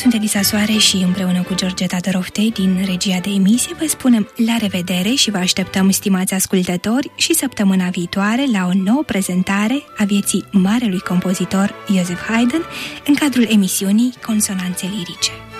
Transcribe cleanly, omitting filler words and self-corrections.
Sunt Elisa Soare și împreună cu Georgeta Doroftei din regia de emisie vă spunem la revedere și vă așteptăm, stimați ascultători, și săptămâna viitoare la o nouă prezentare a vieții marelui compozitor Joseph Haydn în cadrul emisiunii Consonanțe lirice.